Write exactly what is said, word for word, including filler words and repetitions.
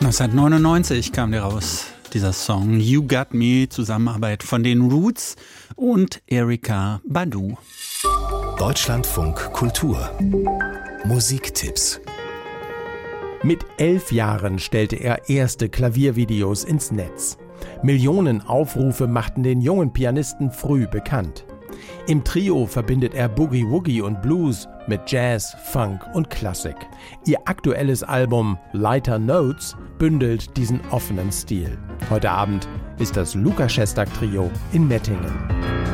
neunzehnhundertneunundneunzig kam der raus, dieser Song You Got Me, Zusammenarbeit von den Roots und Erykah Badu. Deutschlandfunk Kultur Musiktipps. Mit elf Jahren stellte er erste Klaviervideos ins Netz. Millionen Aufrufe machten den jungen Pianisten früh bekannt. Im Trio verbindet er Boogie Woogie und Blues mit Jazz, Funk und Klassik. Ihr aktuelles Album Lighter Notes bündelt diesen offenen Stil. Heute Abend ist das Lukas Szostak Trio in Mettingen.